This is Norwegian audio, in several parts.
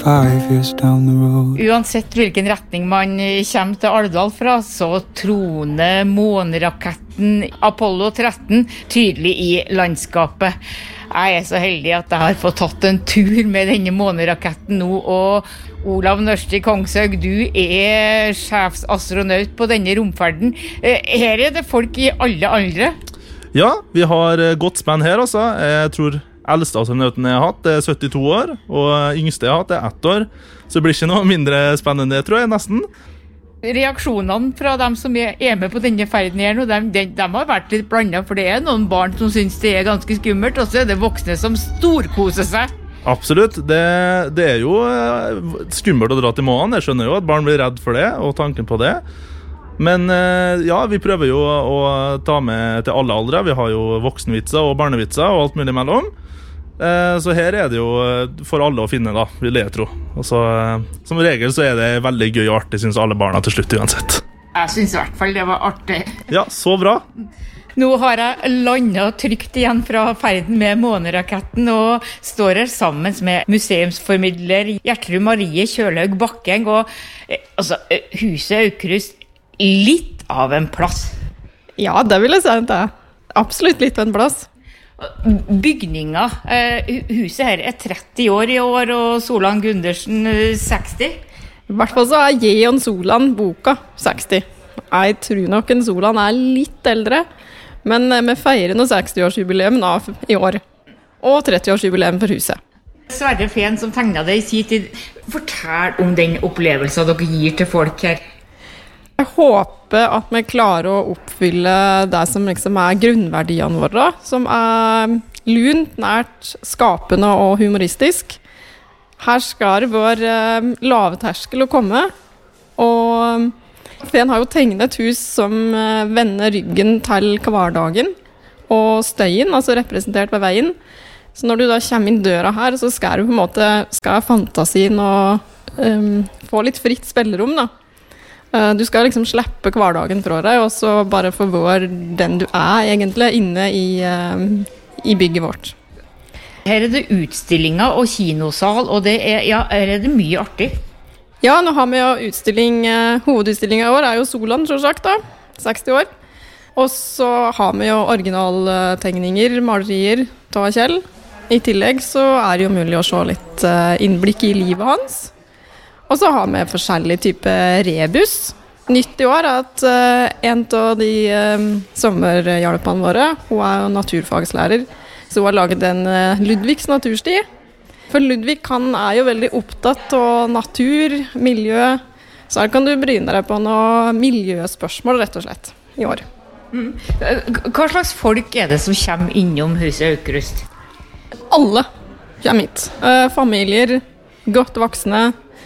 5 years down the road. Uansett hvilken retning man kommer til Alvdal fra, så troner måneraketten Apollo 13 tydelig i landskapet. Jeg så heldig at jeg har fått tatt en tur med denne måneraketten nå, og Olav Nørsti Kongshaug, du sjefsastronaut på denne romferden. Her det folk i alle aldre? Ja, vi har godt spenn her også. Jeg tror eldste astronauten jeg har hatt er 72 år, og yngste jeg har hatt er 1 år. Så det blir ikke noe mindre spennende, tror jeg, nesten. Reaksjonene fra dem som er med på denne ferden her nå, de har vært litt blandet, for det noen barn som synes det ganske skummelt, og så det voksne som storkoser seg. Absolutt, det jo skummelt å dra til månen. Jeg skjønner jo at barn blir redd for det, og tanken på det. Men ja, vi prøver jo å ta med til alle aldre. Vi har jo voksenvitser og barnevitser og alt mulig mellom. Så her det jo for alle å finne da, vil jeg tro. Og så, som regel så det veldig gøy og artig, synes alle barna til slutt uansett. Jeg synes i hvert fall det var artig. Ja, så bra. Nå har jeg landet trygt igjen fra ferden med måneraketten og står her sammen med museumsformidler Gjertrud Marie Kjølhaug Bakkeng, og huset Aukrust, litt av en plass. Ja, det vil jeg si det. Absolutt litt av en plass. Bygninga, huset her 30 år i år, og Solan Gundersen 60. I hvert fall så Jeon Solan boka 60. Jeg tror nok en Solan litt eldre, men vi feirer noe 60-årsjubileum i år, og 30-årsjubileum for huset. Sverre Fehn som tegnet det i sin tid, fortell om den opplevelsen dere gir til folk her. Jeg håper at vi klarer å oppfylle det som liksom grunnverdiene våre, som lunt, nært, skapende og humoristisk. Her skal det være lave terskel å komme, og Fehn har jo tegnet et hus som vender ryggen til hverdagen, og støyen, altså representert ved veien. Så når du da kommer inn døra her, så skal du på en måte fantasien og få litt fritt spillerom da. Du skal liksom slippe hverdagen fra deg, og så bare få være den du egentlig inne i bygget vårt. Her det utstillinger og kinosal, og det det mye artig. Ja, nå har vi jo utstilling, hovedutstillingen i år jo Solan, selvsagt da, 60 år. Og så har vi jo originaltegninger, malerier, av Kjell. I tillegg så det jo mulig å se litt innblikk i livet hans. Og så har vi forskjellige typer rebus. Nytt i år at en av de sommerhjelpene våre, hun jo naturfagslærer, så hun har laget en Ludvigs natursti. For Ludvig han jo veldig opptatt av natur, miljø, så her kan du bryne deg på noen miljøspørsmål rett og slett i år. Hva slags folk det som kommer innom huset Aukrust? Alle kommer hit. Familier, godt voksne,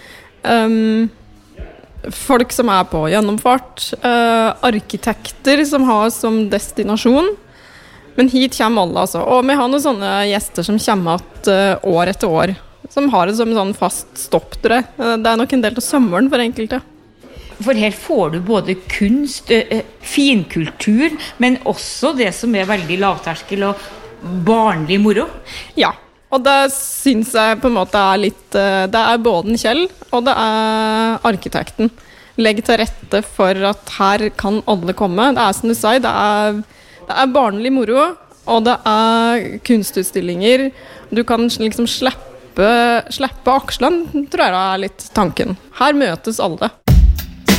folk som på gjennomfart, arkitekter som har som destinasjon, men hit kommer alle altså. Og vi har noen sånne gjester som kommer år etter år, som har det som en sånn fast stopp, tror jeg. Det nok en del av sommeren for enkelte. For her får du både kunst, finkultur, men også det som veldig lavterskel og barnlig moro. Ja. Og det synes jeg på en måte litt, det både en Kjell, og det arkitekten. Legg til rette for at her kan alle komme. Det som du sier, det barnlig moro, og det kunstutstillinger. Du kan liksom slippe akslene, tror jeg litt tanken. Her møtes alle.